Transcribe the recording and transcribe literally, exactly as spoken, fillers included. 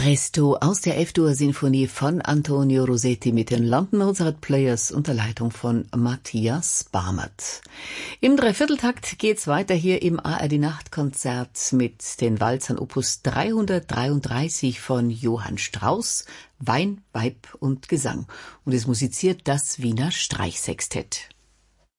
Presto aus der F-Dur-Sinfonie von Antonio Rossetti mit den London Mozart Players unter Leitung von Matthias Barmert. Im Dreivierteltakt geht's weiter hier im A R D-Nachtkonzert mit den Walzern Opus dreihundertdreiunddreißig von Johann Strauss, Wein, Weib und Gesang. Und es musiziert das Wiener Streichsextett.